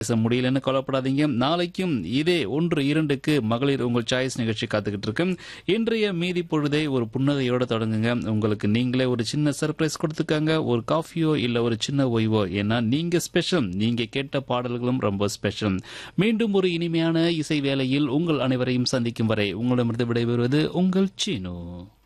பேச முடியலன்னு கவலைப்படாதீங்க. நாளைக்கும் இதே 1-2க்கு மகளிர் உங்கள் சாய்ஸ் நிகழ்ச்சி காத்துக்கிட்டு இருக்கு. இன்றைய மீதி பொழுதை ஒரு புன்னகையோட தொடங்குங்க. உங்களுக்கு நீங்களே ஒரு சின்ன சர்ப்ரைஸ் கொடுத்துக்காங்க. ஒரு காஃபியோ இல்ல ஒரு சின்ன ஓய்வோ. ஏன்னா நீங்க ஸ்பெஷல். நீங்க கேட்ட பாடல்களும் ரொம்ப ஸ்பெஷல். மீண்டும் ஒரு இனிமையான இசை வேளையில் உங்கள் அனைவரையும் சந்திக்கும் வரை உங்களிடமிருந்து விடைபெறுவது உங்கள் சீனு.